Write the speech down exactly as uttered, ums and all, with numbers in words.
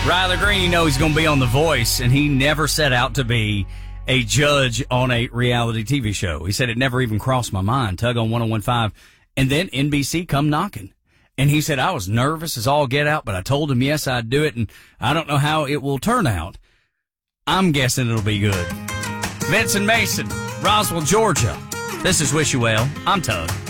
Ryler Green, you know he's going to be on The Voice, and he never set out to be a judge on a reality T V show. He said it never even crossed my mind. Tug on one oh one point five. And then N B C come knocking. And he said, I was nervous as all get out, but I told him, yes, I'd do it, and I don't know how it will turn out. I'm guessing it'll be good. Vincent Mason, Roswell, Georgia. This is Wish You Well. I'm Tug.